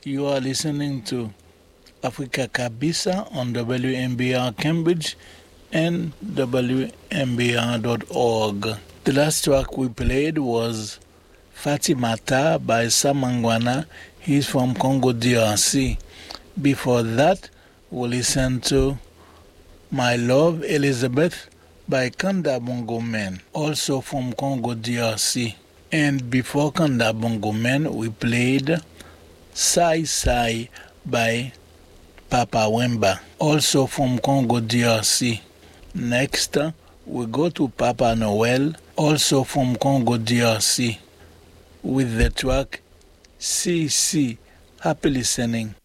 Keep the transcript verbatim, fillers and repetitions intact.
You are listening to Africa Kabisa on W M B R Cambridge and W M B R dot org. The last track we played was Fatimata by Samangwana. He's from Congo D R C. Before that, we listened to My Love Elizabeth by Kanda Bongo Man, also from Congo D R C. And before Kanda Bongo Man, we played Sai Sai by Papa Wemba, also from Congo D R C. Next, we go to Papa Noel, also from Congo D R C, with the track C C. Happy listening.